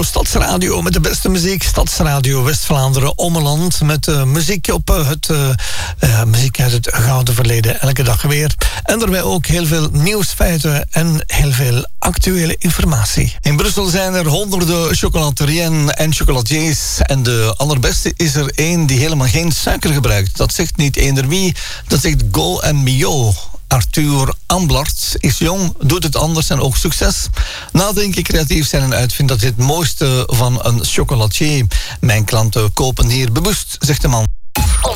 jouw Stadsradio met de beste muziek. Stadsradio West-Vlaanderen, Ommeland. Met muziek op muziek uit het gouden verleden. Elke dag weer. En daarbij ook heel veel nieuwsfeiten en heel veel actuele informatie. In Brussel zijn er honderden chocolaterieën en chocolatiers. En de allerbeste is er één die helemaal geen suiker gebruikt. Dat zegt niet eender wie. Dat zegt Go & Mio. Arthur Amblart is jong, doet het anders en ook succes. Nadenken, creatief zijn en uitvinden, dat is het mooiste van een chocolatier. Mijn klanten kopen hier bewust, zegt de man.